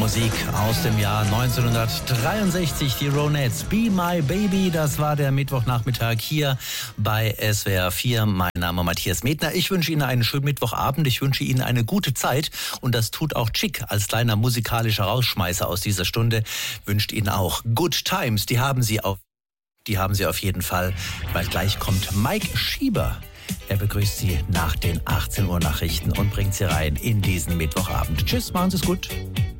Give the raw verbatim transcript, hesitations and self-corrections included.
Musik aus dem Jahr neunzehnhundertdreiundsechzig, die Ronettes, Be My Baby, das war der Mittwochnachmittag hier bei S W R vier. Mein Name Matthias Medner. Ich wünsche Ihnen einen schönen Mittwochabend, ich wünsche Ihnen eine gute Zeit und das tut auch Chick als kleiner musikalischer Rausschmeißer aus dieser Stunde, wünscht Ihnen auch Good Times, die haben Sie auf, die haben Sie auf jeden Fall, weil gleich kommt Mike Schieber. Er begrüßt Sie nach den achtzehn Uhr Nachrichten und bringt Sie rein in diesen Mittwochabend. Tschüss, machen Sie es gut.